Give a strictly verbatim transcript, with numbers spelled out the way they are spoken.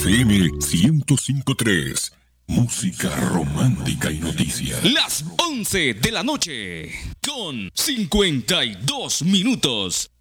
M ciento cinco punto tres. Música romántica y noticias. Las once de la noche con cincuenta y dos minutos.